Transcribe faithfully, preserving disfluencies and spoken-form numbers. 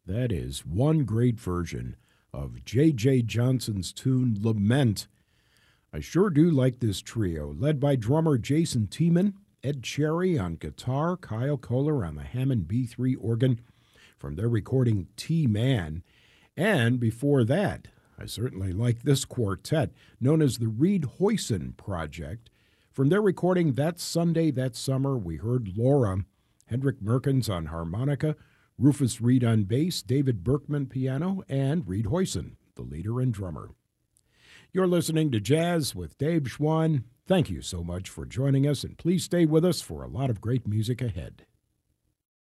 That is one great version of J J. Johnson's tune Lament. I sure do like this trio, led by drummer Jason Tiemann, Ed Cherry on guitar, Kyle Kohler on the Hammond B three organ from their recording T-Man. And before that, I certainly like this quartet, known as the Reed Hoyson Project. From their recording That Sunday, That Summer, we heard Laura, Hendrik Merkens on harmonica, Rufus Reed on bass, David Berkman piano, and Reed Hoyson, the leader and drummer. You're listening to Jazz with Dave Schwann. Thank you so much for joining us, and please stay with us for a lot of great music ahead.